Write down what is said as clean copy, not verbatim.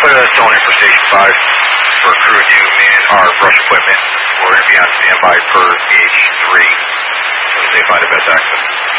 Tony for Station 5 for crew to man our brush equipment. We're going to be on standby per PH3 as they find the best access.